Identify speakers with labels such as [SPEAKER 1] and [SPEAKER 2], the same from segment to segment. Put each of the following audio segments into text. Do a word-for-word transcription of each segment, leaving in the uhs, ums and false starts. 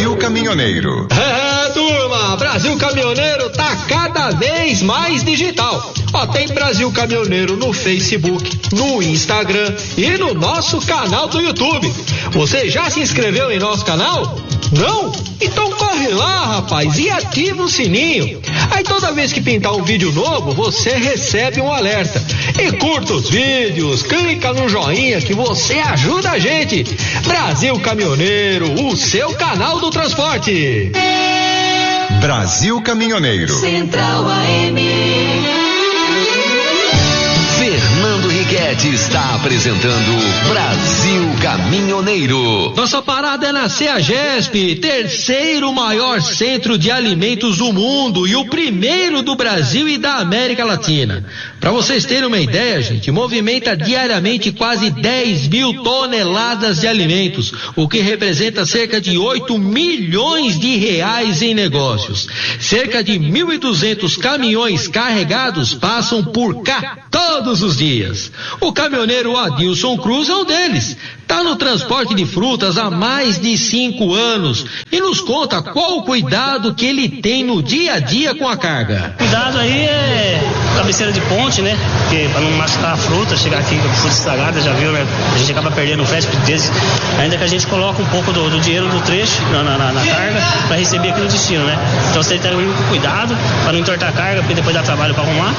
[SPEAKER 1] Brasil Caminhoneiro.
[SPEAKER 2] É, turma, Brasil Caminhoneiro tá cada vez mais digital. Ó, tem Brasil Caminhoneiro no Facebook, no Instagram e no nosso canal do YouTube. Você já se inscreveu em nosso canal? Não? Então corre lá, rapaz, e ativa o sininho. Aí toda vez que pintar um vídeo novo, você recebe um alerta. E curta os vídeos, clica no joinha que você ajuda a gente. Brasil Caminhoneiro, o seu canal do transporte.
[SPEAKER 1] Brasil Caminhoneiro.
[SPEAKER 3] Central A M.
[SPEAKER 4] Fernando Riquetti está apresentando Brasil Caminhoneiro.
[SPEAKER 2] Nossa parada é na CEAGESP, terceiro maior centro de alimentos do mundo e o primeiro do Brasil e da América Latina. Para vocês terem uma ideia, gente, movimenta diariamente quase dez mil toneladas de alimentos, o que representa cerca de oito milhões de reais em negócios. Cerca de mil e duzentos caminhões carregados passam por cá todos os dias. O caminhoneiro Adilson Cruz é um deles. Está no transporte de frutas há mais de cinco anos e nos conta qual o cuidado que ele tem no dia a dia com a carga.
[SPEAKER 5] Cuidado aí é cabeceira de ponte, né? Porque para não machucar a fruta, chegar aqui com a fruta estragada, já viu, né? A gente acaba perdendo o frete desse, ainda que a gente coloca um pouco do, do dinheiro do trecho na, na, na carga para receber aqui no destino, né? Então você tem que ter com cuidado para não entortar a carga, porque depois dá trabalho para arrumar.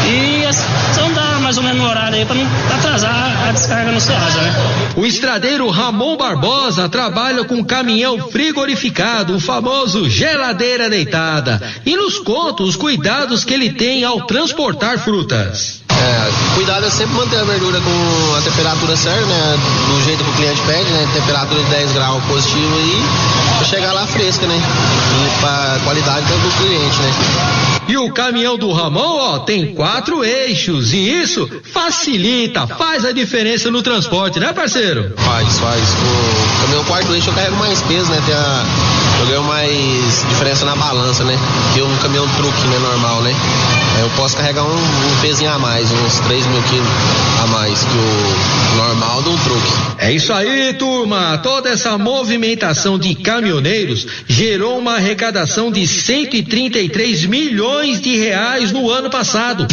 [SPEAKER 5] E só dá mais ou menos no horário aí para não atrasar a descarga no Ceasa, né?
[SPEAKER 2] O estradeiro Ramon Barbosa trabalha com caminhão frigorificado, o famoso geladeira deitada, e nos conta os cuidados que ele tem ao transportar frutas.
[SPEAKER 6] É, cuidado é sempre manter a verdura com a temperatura certa, né? Do jeito que o cliente pede, né? Temperatura de dez graus positivo e chegar lá fresca, né? E para qualidade do cliente, né?
[SPEAKER 2] E o caminhão do Ramon, ó, tem quatro eixos e isso facilita, faz a diferença no transporte, né, parceiro?
[SPEAKER 6] Faz, faz. O caminhão quarto eixo eu carrego mais peso, né? Tem a, eu ganho mais diferença na balança, né? Que um caminhão truque, né? Normal, né? Eu posso carregar um, um pezinho a mais, uns três mil quilos a mais que o normal de um truque.
[SPEAKER 2] É isso aí, turma. Toda essa movimentação de caminhoneiros gerou uma arrecadação de cento e trinta e três milhões de reais no ano passado.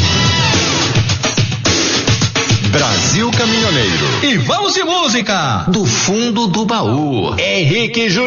[SPEAKER 1] Brasil Caminhoneiro.
[SPEAKER 2] E vamos de música!
[SPEAKER 4] Do fundo do baú.
[SPEAKER 2] Henrique Júnior.